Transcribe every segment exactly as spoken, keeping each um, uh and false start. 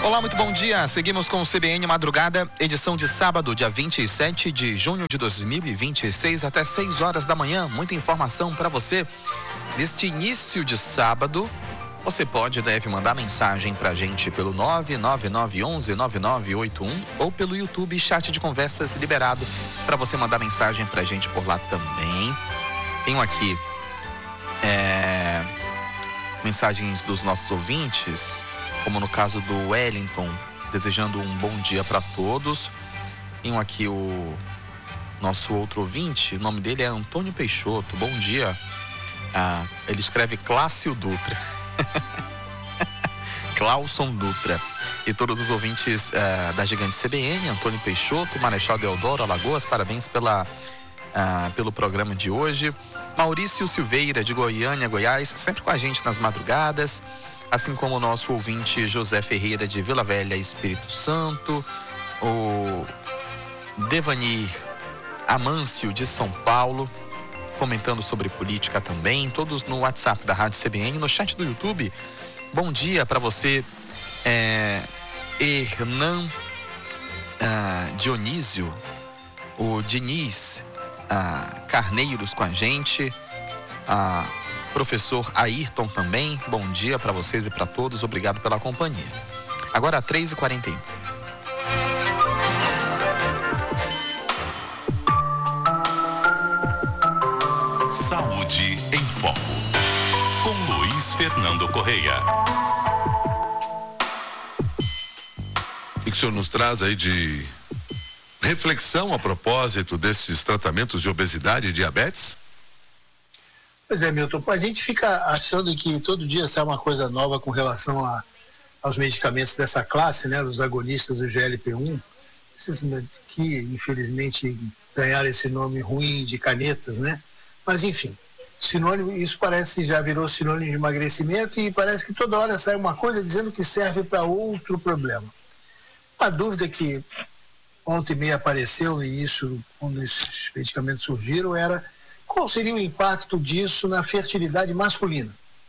Olá, muito bom dia. Seguimos com o C B N Madrugada, edição de sábado, dia vinte e sete de junho de dois mil e vinte e seis, até seis horas da manhã. Muita informação para você. Neste início de sábado, você pode e deve mandar mensagem pra gente pelo nove nove nove um um nove nove oito um ou pelo YouTube, chat de conversas liberado para você mandar mensagem pra gente por lá também. Tenho aqui é, mensagens dos nossos ouvintes, como no caso do Wellington, desejando um bom dia para todos. Tenho aqui o nosso outro ouvinte, o nome dele é Antônio Peixoto. Bom dia. Ah, ele escreve Cláudio Dutra. Clauson Dutra. E todos os ouvintes uh, da Gigante C B N, Antônio Peixoto, Marechal Deodoro, Alagoas, parabéns pela, uh, pelo programa de hoje. Maurício Silveira, de Goiânia, Goiás, sempre com a gente nas madrugadas. Assim como o nosso ouvinte José Ferreira, de Vila Velha, Espírito Santo. O Devanir Amâncio, de São Paulo, comentando sobre política também. Todos no WhatsApp da Rádio C B N, no chat do YouTube. Bom dia para você, é, Hernan ah, Dionísio, o Diniz ah, Carneiros com a gente, a professor Ayrton também. Bom dia para vocês e para todos, obrigado pela companhia. Agora três e quarenta e um. Saúde em Foco, com Luiz Fernando Correia. O que o senhor nos traz aí de reflexão a propósito desses tratamentos de obesidade e diabetes? Pois é, Milton, a gente fica achando que todo dia sai uma coisa nova com relação a, aos medicamentos dessa classe, né, os agonistas do G L P um, esses que infelizmente ganharam esse nome ruim de canetas, né? Mas enfim, sinônimo, isso parece já virou sinônimo de emagrecimento e parece que toda hora sai uma coisa dizendo que serve para outro problema. A dúvida que ontem e meia apareceu no início, quando esses medicamentos surgiram, era qual seria o impacto disso na fertilidade masculina.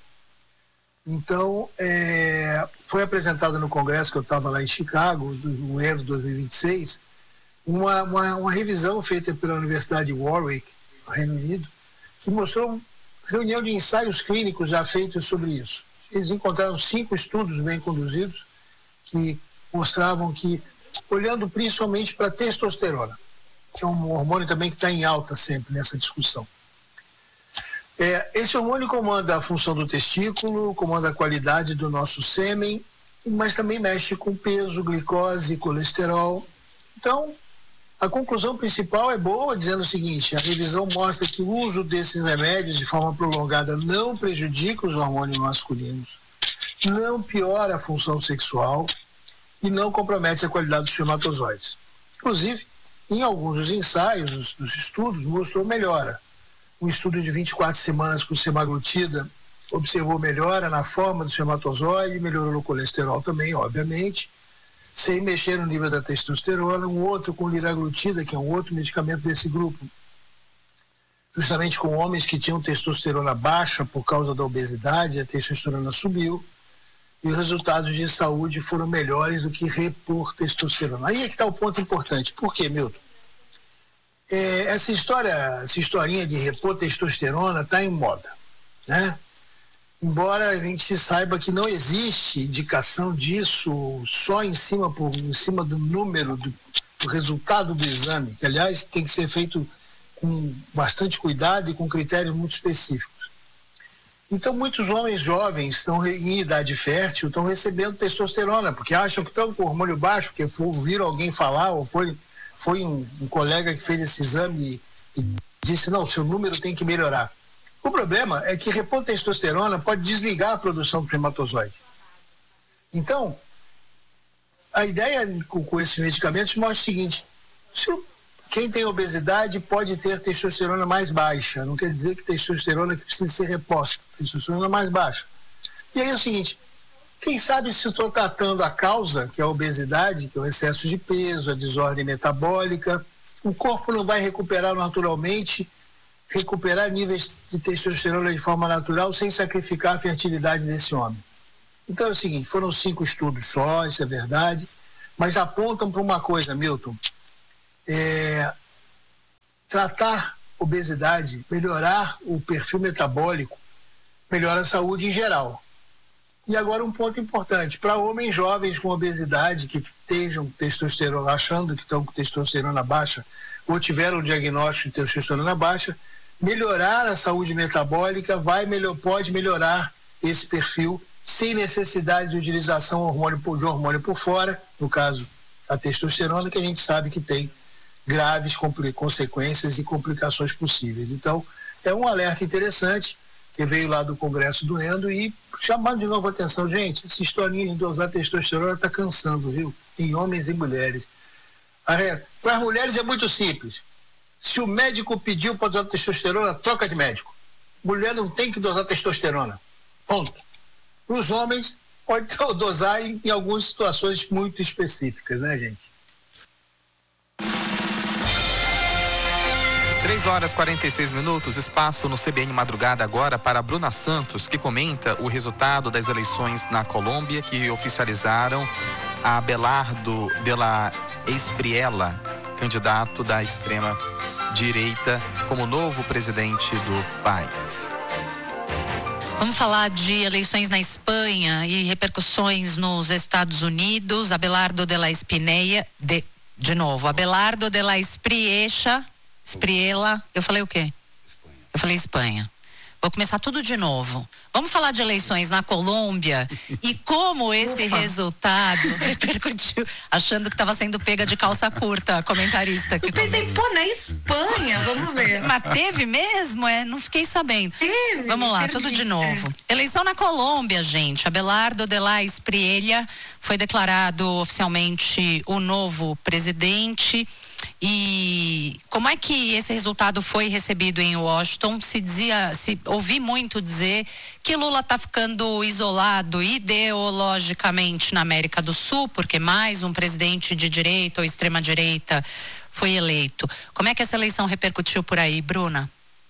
Então, é, foi apresentado no congresso que eu estava lá em Chicago, no ano de dois mil e vinte e seis, uma, uma, uma revisão feita pela Universidade de Warwick, no Reino Unido, que mostrou uma reunião de ensaios clínicos já feitos sobre isso. Eles encontraram cinco estudos bem conduzidos que mostravam que, olhando principalmente para a testosterona, que é um hormônio também que está em alta sempre nessa discussão. É, esse hormônio comanda a função do testículo, comanda a qualidade do nosso sêmen, mas também mexe com peso, glicose, colesterol. Então, a conclusão principal é boa, dizendo o seguinte: a revisão mostra que o uso desses remédios de forma prolongada não prejudica os hormônios masculinos, não piora a função sexual e não compromete a qualidade dos espermatozoides. Inclusive, em alguns dos ensaios, dos, dos estudos, mostrou melhora. Um estudo de vinte e quatro semanas com semaglutida observou melhora na forma do espermatozoide, melhorou o colesterol também, obviamente, sem mexer no nível da testosterona. Um outro com liraglutida, que é um outro medicamento desse grupo, justamente com homens que tinham testosterona baixa por causa da obesidade, a testosterona subiu, e os resultados de saúde foram melhores do que repor testosterona. Aí é que está o ponto importante. Por quê, Milton? É, essa história, essa historinha de repor testosterona está em moda, né? Embora a gente saiba que não existe indicação disso só em cima, por, em cima do número, do, do resultado do exame, que aliás tem que ser feito com bastante cuidado e com critérios muito específicos. Então muitos homens jovens estão em idade fértil, estão recebendo testosterona, porque acham que estão com hormônio baixo, porque ouviram alguém falar, ou foi, foi um, um colega que fez esse exame e, e disse, não, seu número tem que melhorar. O problema é que repor testosterona pode desligar a produção do espermatozoide. Então, a ideia com, com esses medicamentos mostra o seguinte: se o, quem tem obesidade pode ter testosterona mais baixa, não quer dizer que testosterona que precisa ser reposta, testosterona mais baixa. E aí é o seguinte: quem sabe se estou tratando a causa, que é a obesidade, que é o excesso de peso, a desordem metabólica, o corpo não vai recuperar naturalmente, recuperar níveis de testosterona de forma natural sem sacrificar a fertilidade desse homem. Então é o seguinte, foram cinco estudos só, isso é verdade, mas apontam para uma coisa, Milton, é, tratar obesidade, melhorar o perfil metabólico, melhora a saúde em geral. E agora um ponto importante, para homens jovens com obesidade que estejam testosterona, achando que estão com testosterona baixa ou tiveram o diagnóstico de testosterona baixa, melhorar a saúde metabólica vai, melhor, pode melhorar esse perfil sem necessidade de utilização hormônio por, de hormônio por fora, no caso a testosterona, que a gente sabe que tem graves consequências e complicações possíveis. Então, é um alerta interessante que veio lá do Congresso do Endo e chamando de novo a atenção, gente, essa historinha de dosar testosterona está cansando, viu? Em homens e mulheres. Para as mulheres é muito simples. Se o médico pediu para dosar testosterona, troca de médico. Mulher não tem que dosar testosterona. Ponto. Para os homens, pode dosar em, em algumas situações muito específicas, né, gente? três horas e quarenta e seis minutos, espaço no C B N Madrugada agora para a Bruna Santos, que comenta o resultado das eleições na Colômbia, que oficializaram a Abelardo de la Espriella, candidato da extrema-direita, como novo presidente do país. Vamos falar de eleições na Espanha e repercussões nos Estados Unidos. Abelardo de la Espineia, de, de novo, Abelardo de la Espriella, Espriella, eu falei o quê? Espanha. Eu falei Espanha. Vou começar tudo de novo. Vamos falar de eleições na Colômbia e como esse Opa. resultado repercutiu, achando que estava sendo pega de calça curta, a comentarista. Que eu pensei, pô, na Espanha, vamos ver. Mas teve mesmo? É? Não fiquei sabendo. Teve, vamos lá, perdi, tudo de novo. É. Eleição na Colômbia, gente. Abelardo de la Espriella foi declarado oficialmente o novo presidente. E como é que esse resultado foi recebido em Washington? Se dizia, se ouvi muito dizer que Lula está ficando isolado ideologicamente na América do Sul, porque mais um presidente de direita ou extrema-direita foi eleito. Como é que essa eleição repercutiu por aí, Bruna?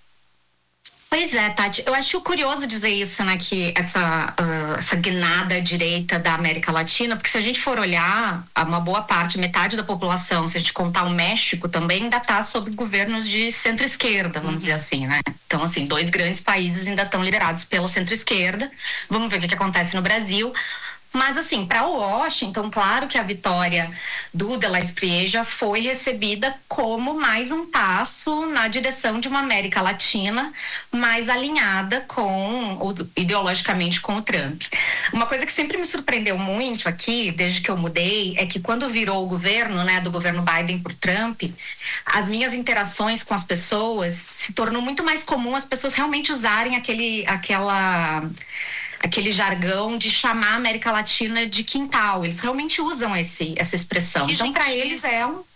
Pois é, Tati, eu acho curioso dizer isso, né, que essa, uh, essa guinada direita da América Latina, porque se a gente for olhar, uma boa parte, metade da população, se a gente contar o México também, ainda está sob governos de centro-esquerda, vamos uhum. dizer assim, né? Então, assim, dois grandes países ainda estão liderados pela centro-esquerda. Vamos ver o que, que acontece no Brasil. Mas, assim, para o Washington, claro que a vitória do de la Espriella foi recebida como mais um passo na direção de uma América Latina mais alinhada com, ideologicamente, com o Trump. Uma coisa que sempre me surpreendeu muito aqui, desde que eu mudei, é que quando virou o governo, né, do governo Biden por Trump, as minhas interações com as pessoas se tornou muito mais comum as pessoas realmente usarem aquele, aquela... aquele jargão de chamar a América Latina de quintal. Eles realmente usam esse, essa expressão. Que então, para eles é um...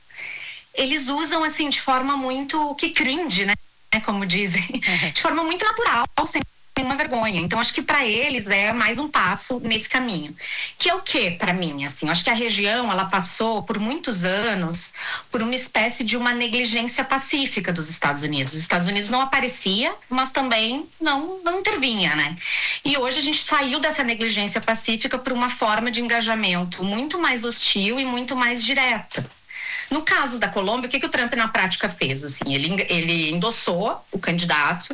Eles usam, assim, de forma muito... que cringe, né? Como dizem. Uhum. De forma muito natural, sem nenhuma vergonha. Então, acho que para eles é mais um passo nesse caminho. Que é o quê, para mim? Assim, acho que a região, ela passou por muitos anos por uma espécie de uma negligência pacífica dos Estados Unidos. Os Estados Unidos não aparecia, mas também não, não intervinha, né? E hoje a gente saiu dessa negligência pacífica por uma forma de engajamento muito mais hostil e muito mais direta. No caso da Colômbia, o que, que o Trump na prática fez? Assim, ele, ele endossou o candidato,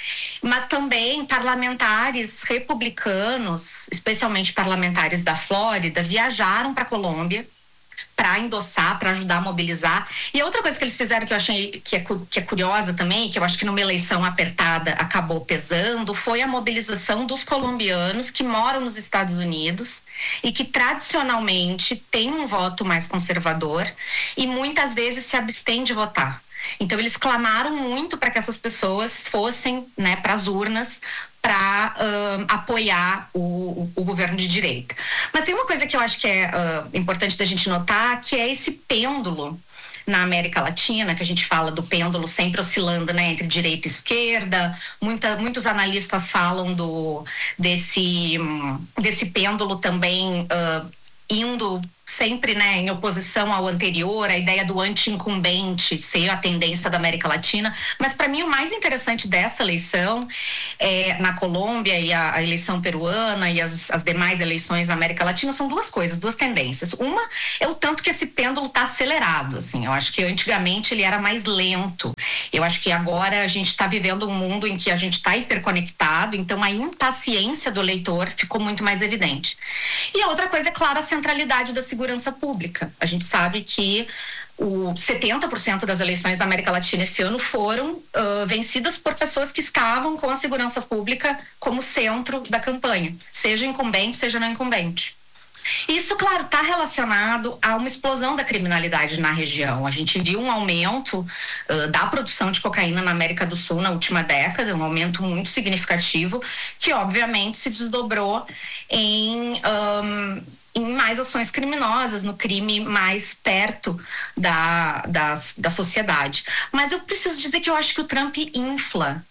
mas também parlamentares republicanos, especialmente parlamentares da Flórida, viajaram para a Colômbia para endossar, para ajudar a mobilizar. E a outra coisa que eles fizeram que eu achei que é, que é curiosa também, que eu acho que numa eleição apertada acabou pesando, foi a mobilização dos colombianos que moram nos Estados Unidos e que tradicionalmente têm um voto mais conservador e muitas vezes se abstêm de votar. Então, eles clamaram muito para que essas pessoas fossem, né, para as urnas para uh, apoiar o, o, o governo de direita. Mas tem uma coisa que eu acho que é uh, importante da gente notar, que é esse pêndulo na América Latina, que a gente fala do pêndulo sempre oscilando, né, entre direita e esquerda. Muita, muitos analistas falam do, desse, desse pêndulo também uh, indo sempre, né, em oposição ao anterior, a ideia do anti-incumbente ser a tendência da América Latina, mas para mim o mais interessante dessa eleição é, na Colômbia e a, a eleição peruana e as, as demais eleições na América Latina são duas coisas, duas tendências. Uma é o tanto que esse pêndulo está acelerado, assim, eu acho que antigamente ele era mais lento, eu acho que agora a gente está vivendo um mundo em que a gente está hiperconectado, então a impaciência do eleitor ficou muito mais evidente. E a outra coisa é, claro, a centralidade da segurança pública. A gente sabe que o setenta por cento das eleições da América Latina esse ano foram uh, vencidas por pessoas que estavam com a segurança pública como centro da campanha, seja incumbente, seja não incumbente. Isso, claro, está relacionado a uma explosão da criminalidade na região. A gente viu um aumento uh, da produção de cocaína na América do Sul na última década, um aumento muito significativo, que obviamente se desdobrou em... Um, em mais ações criminosas, no crime mais perto da, da, da sociedade. Mas eu preciso dizer que eu acho que o Trump infla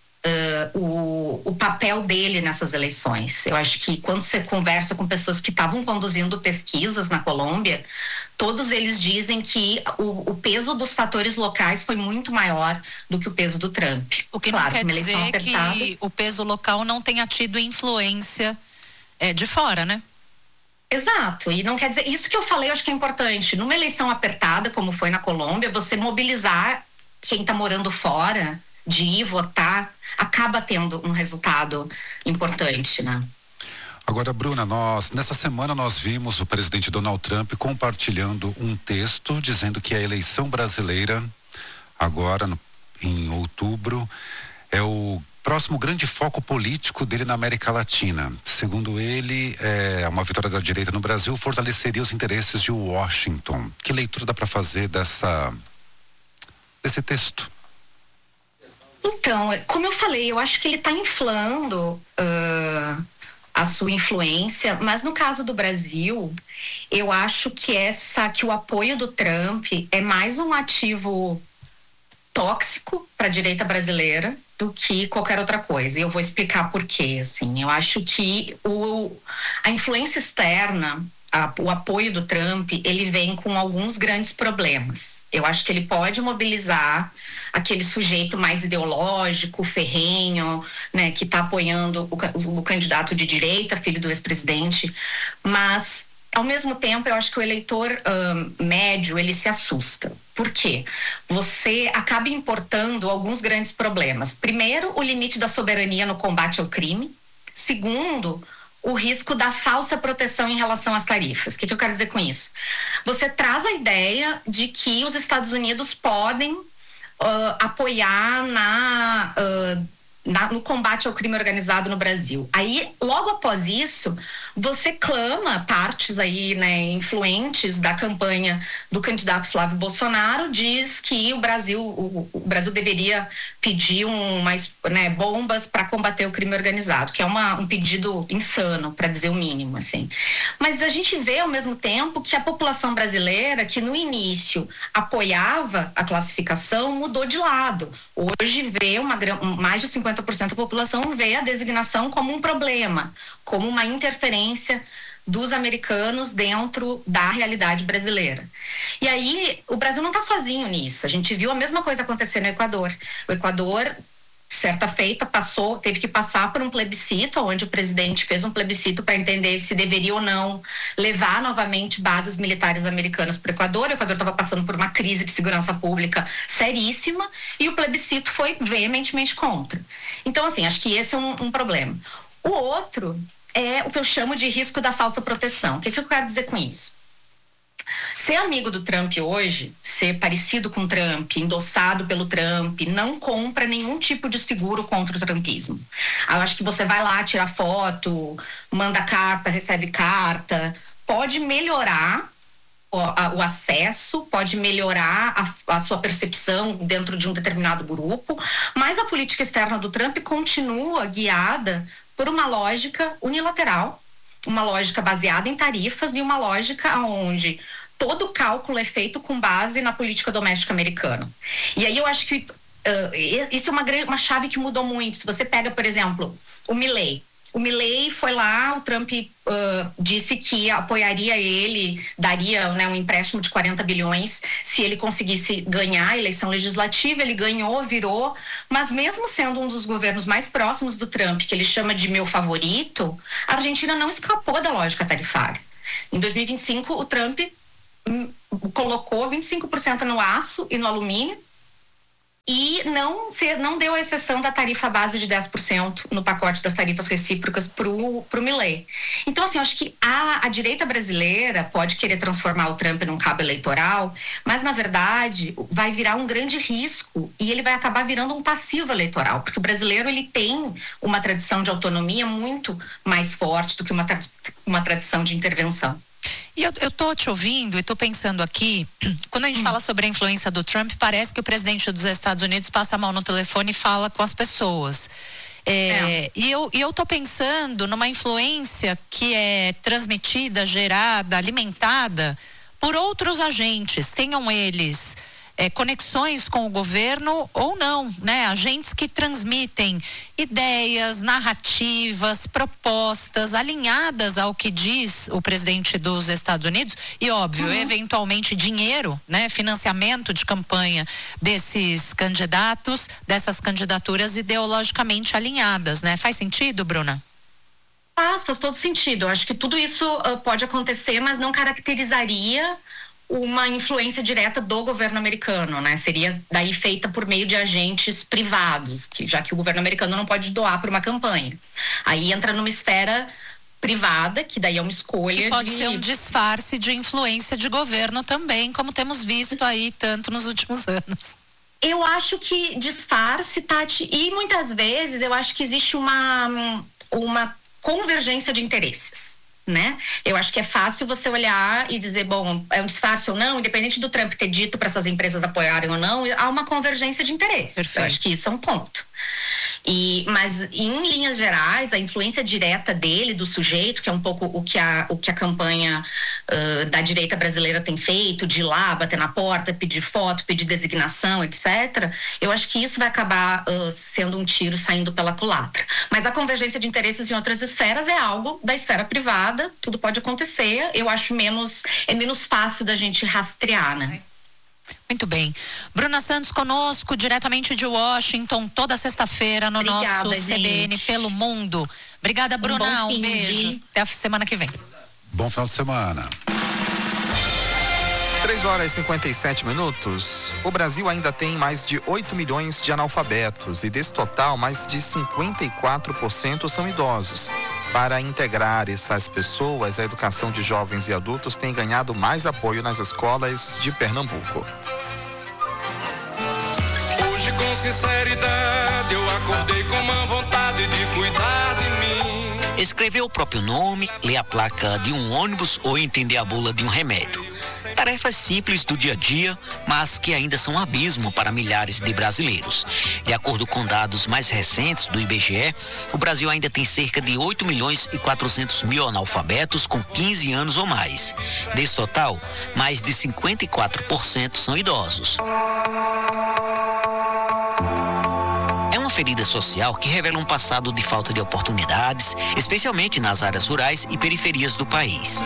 uh, o, o papel dele nessas eleições. Eu acho que quando você conversa com pessoas que estavam conduzindo pesquisas na Colômbia, todos eles dizem que o, o peso dos fatores locais foi muito maior do que o peso do Trump. O que claro, não quer dizer apertada, que o peso local não tenha tido influência é, de fora, né? Exato, e não quer dizer, isso que eu falei eu acho que é importante, numa eleição apertada como foi na Colômbia, você mobilizar quem está morando fora de ir votar, acaba tendo um resultado importante, né? Agora, Bruna, nós, nessa semana nós vimos o presidente Donald Trump compartilhando um texto dizendo que a eleição brasileira, agora no, em outubro, é o próximo grande foco político dele na América Latina. Segundo ele, é, uma vitória da direita no Brasil fortaleceria os interesses de Washington. Que leitura dá para fazer dessa, desse texto? Então, como eu falei, eu acho que ele está inflando uh, a sua influência, mas no caso do Brasil, eu acho que essa, que o apoio do Trump é mais um ativo tóxico para a direita brasileira do que qualquer outra coisa. E eu vou explicar por quê, assim. Eu acho que o, a influência externa, a, o apoio do Trump, ele vem com alguns grandes problemas. Eu acho que ele pode mobilizar aquele sujeito mais ideológico, ferrenho, né, que está apoiando o, o candidato de direita, filho do ex-presidente, mas ao mesmo tempo, eu acho que o eleitor um, médio, ele se assusta. Por quê? Você acaba importando alguns grandes problemas. Primeiro, o limite da soberania no combate ao crime. Segundo, o risco da falsa proteção em relação às tarifas. O que, que eu quero dizer com isso? Você traz a ideia de que os Estados Unidos podem uh, apoiar na... Uh, Na, no combate ao crime organizado no Brasil. Aí, logo após isso, você clama, partes aí, né, influentes da campanha do candidato Flávio Bolsonaro, diz que o Brasil, o, o Brasil deveria pedir umas, né, bombas para combater o crime organizado, que é uma, um pedido insano, para dizer o mínimo, assim. Mas a gente vê, ao mesmo tempo, que a população brasileira, que no início apoiava a classificação, mudou de lado. Hoje vê uma, mais de cinquenta por cento da população vê a designação como um problema, como uma interferência dos americanos dentro da realidade brasileira. E aí, o Brasil não está sozinho nisso. A gente viu a mesma coisa acontecer no Equador. O Equador, certa feita, passou, teve que passar por um plebiscito, onde o presidente fez um plebiscito para entender se deveria ou não levar novamente bases militares americanas para o Equador. O Equador estava passando por uma crise de segurança pública seríssima e o plebiscito foi veementemente contra. Então, assim, acho que esse é um, um problema. O outro é o que eu chamo de risco da falsa proteção. O que, que eu quero dizer com isso? Ser amigo do Trump hoje, ser parecido com o Trump, endossado pelo Trump, não compra nenhum tipo de seguro contra o trumpismo. Eu acho que você vai lá tirar foto, manda carta, recebe carta, pode melhorar o, a, o acesso, pode melhorar a, a sua percepção dentro de um determinado grupo, mas a política externa do Trump continua guiada por uma lógica unilateral, uma lógica baseada em tarifas e uma lógica onde todo o cálculo é feito com base na política doméstica americana. E aí eu acho que uh, isso é uma, uma chave que mudou muito. Se você pega, por exemplo, o Milley, o Milley foi lá, o Trump uh, disse que apoiaria ele, daria, né, um empréstimo de quarenta bilhões se ele conseguisse ganhar a eleição legislativa. Ele ganhou, virou, mas mesmo sendo um dos governos mais próximos do Trump, que ele chama de meu favorito, a Argentina não escapou da lógica tarifária. Em dois mil e vinte e cinco, o Trump hum, colocou vinte e cinco por cento no aço e no alumínio, e não, fez, não deu a exceção da tarifa base de dez por cento no pacote das tarifas recíprocas para o Milley. Então, assim, eu acho que a, a direita brasileira pode querer transformar o Trump num cabo eleitoral, mas, na verdade, vai virar um grande risco e ele vai acabar virando um passivo eleitoral, porque o brasileiro ele tem uma tradição de autonomia muito mais forte do que uma, tra- uma tradição de intervenção. E eu, eu tô te ouvindo e tô pensando aqui, quando a gente hum. fala sobre a influência do Trump, parece que o presidente dos Estados Unidos passa a mão no telefone e fala com as pessoas. É, é. E, eu, e eu tô pensando numa influência que é transmitida, gerada, alimentada por outros agentes, tenham eles é, conexões com o governo ou não, né? Agentes que transmitem ideias, narrativas, propostas alinhadas ao que diz o presidente dos Estados Unidos e, óbvio, uhum. eventualmente dinheiro, né? Financiamento de campanha desses candidatos, dessas candidaturas ideologicamente alinhadas, né? Faz sentido, Bruna? Faz, faz todo sentido. Eu acho que tudo isso uh, pode acontecer, mas não caracterizaria uma influência direta do governo americano, né? Seria daí feita por meio de agentes privados, que, já que o governo americano não pode doar para uma campanha. Aí entra numa esfera privada, que daí é uma escolha. Que pode de... ser um disfarce de influência de governo também, como temos visto aí tanto nos últimos anos. Eu acho que disfarce, Tati, e muitas vezes eu acho que existe uma, uma convergência de interesses. Né? Eu acho que é fácil você olhar e dizer, bom, é um disfarce ou não, independente do Trump ter dito para essas empresas apoiarem ou não, há uma convergência de interesses. Perfeito. Eu acho que isso é um ponto. E, mas, em linhas gerais, a influência direta dele, do sujeito, que é um pouco o que a, o que a campanha uh, da direita brasileira tem feito, de ir lá, bater na porta, pedir foto, pedir designação, etcétera, eu acho que isso vai acabar uh, sendo um tiro saindo pela culatra. Mas a convergência de interesses em outras esferas é algo da esfera privada, tudo pode acontecer, eu acho menos, é menos fácil da gente rastrear, né? Muito bem. Bruna Santos conosco, diretamente de Washington, toda sexta-feira no Obrigada, nosso gente. C B N Pelo Mundo. Obrigada, Bruna. Um, um beijo. De... Até a semana que vem. Bom final de semana. três horas e cinquenta e sete minutos. O Brasil ainda tem mais de oito milhões de analfabetos e desse total, mais de cinquenta e quatro por cento são idosos. Para integrar essas pessoas, a educação de jovens e adultos tem ganhado mais apoio nas escolas de Pernambuco. Hoje, com sinceridade, eu acordei com uma vontade de cuidar de mim. Escrever o próprio nome, ler a placa de um ônibus ou entender a bula de um remédio. Tarefas simples do dia a dia, mas que ainda são um abismo para milhares de brasileiros. De acordo com dados mais recentes do I B G E, o Brasil ainda tem cerca de oito milhões e quatrocentos mil analfabetos com quinze anos ou mais. Desse total, mais de cinquenta e quatro por cento são idosos. É uma ferida social que revela um passado de falta de oportunidades, especialmente nas áreas rurais e periferias do país.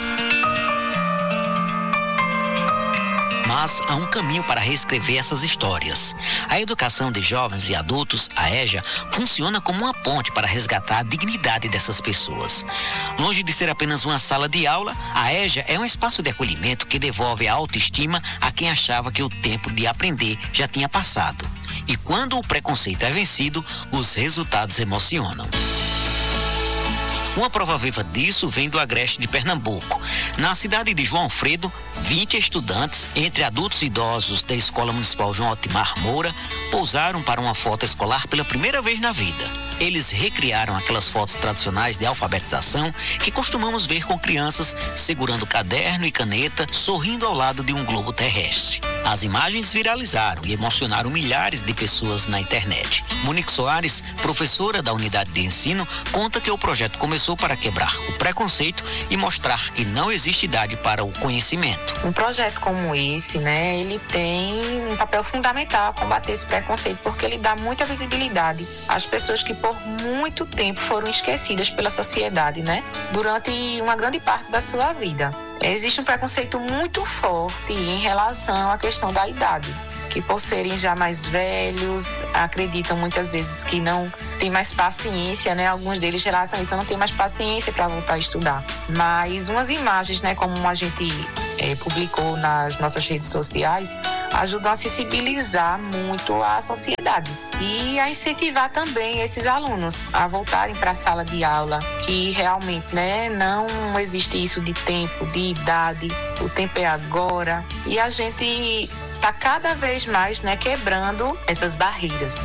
Mas há um caminho para reescrever essas histórias. A educação de jovens e adultos, a EJA, funciona como uma ponte para resgatar a dignidade dessas pessoas. Longe de ser apenas uma sala de aula, a EJA é um espaço de acolhimento que devolve a autoestima a quem achava que o tempo de aprender já tinha passado. E quando o preconceito é vencido, os resultados emocionam. Uma prova viva disso vem do Agreste de Pernambuco. Na cidade de João Alfredo, vinte estudantes, entre adultos e idosos da Escola Municipal João Otimar Moura, pousaram para uma foto escolar pela primeira vez na vida. Eles recriaram aquelas fotos tradicionais de alfabetização que costumamos ver com crianças segurando caderno e caneta, sorrindo ao lado de um globo terrestre. As imagens viralizaram e emocionaram milhares de pessoas na internet. Monique Soares, professora da unidade de ensino, conta que o projeto começou para quebrar o preconceito e mostrar que não existe idade para o conhecimento. Um projeto como esse, né, ele tem um papel fundamental a combater esse preconceito, porque ele dá muita visibilidade às pessoas que por muito tempo foram esquecidas pela sociedade, né, durante uma grande parte da sua vida. Existe um preconceito muito forte em relação à questão da idade, que por serem já mais velhos, acreditam muitas vezes que não tem mais paciência, né? Alguns deles relatam isso, não tem mais paciência para voltar a estudar. Mas umas imagens, né, como a gente é, publicou nas nossas redes sociais, ajudam a sensibilizar muito a sociedade e a incentivar também esses alunos a voltarem para a sala de aula, que realmente, né, não existe isso de tempo, de idade, o tempo é agora, e a gente está cada vez mais, né, quebrando essas barreiras.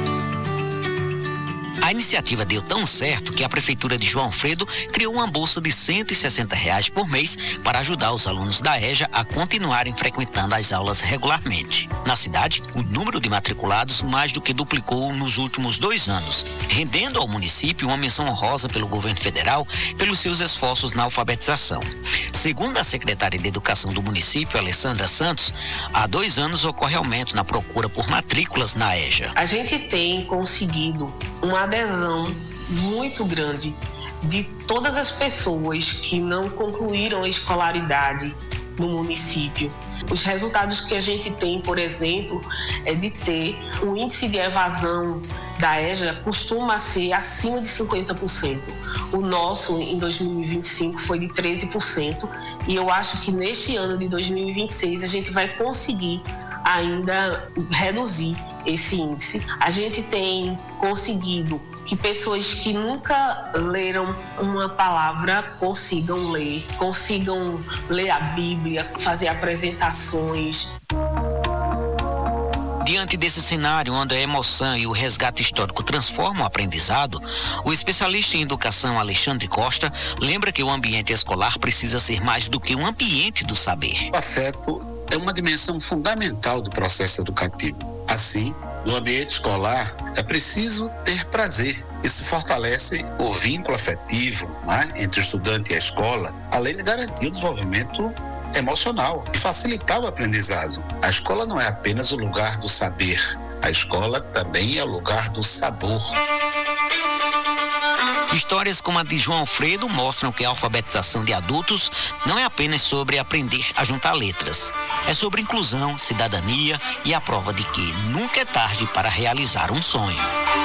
A iniciativa deu tão certo que a Prefeitura de João Alfredo criou uma bolsa de cento e sessenta reais por mês para ajudar os alunos da EJA a continuarem frequentando as aulas regularmente. Na cidade, o número de matriculados mais do que duplicou nos últimos dois anos, rendendo ao município uma menção honrosa pelo governo federal pelos seus esforços na alfabetização. Segundo a secretária de Educação do município, Alessandra Santos, há dois anos ocorre aumento na procura por matrículas na EJA. A gente tem conseguido uma adesão muito grande de todas as pessoas que não concluíram a escolaridade no município. Os resultados que a gente tem, por exemplo, é de ter o índice de evasão da EJA costuma ser acima de cinquenta por cento. O nosso, em dois mil e vinte e cinco, foi de treze por cento e eu acho que neste ano de dois mil e vinte e seis a gente vai conseguir ainda reduzir esse índice. A gente tem conseguido que pessoas que nunca leram uma palavra consigam ler, consigam ler a Bíblia, fazer apresentações. Diante desse cenário onde a emoção e o resgate histórico transformam o aprendizado, o especialista em educação Alexandre Costa lembra que o ambiente escolar precisa ser mais do que um ambiente do saber. O afeto é uma dimensão fundamental do processo educativo. Assim, no ambiente escolar, é preciso ter prazer. Isso fortalece o vínculo afetivo, né, entre o estudante e a escola, além de garantir o desenvolvimento emocional e facilitar o aprendizado. A escola não é apenas o lugar do saber, a escola também é o lugar do sabor. Histórias como a de João Alfredo mostram que a alfabetização de adultos não é apenas sobre aprender a juntar letras. É sobre inclusão, cidadania e a prova de que nunca é tarde para realizar um sonho.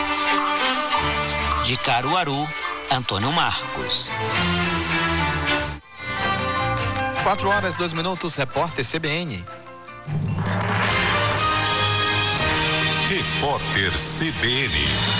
De Caruaru, Antônio Marcos. Quatro horas, dois minutos, repórter C B N. Repórter C B N.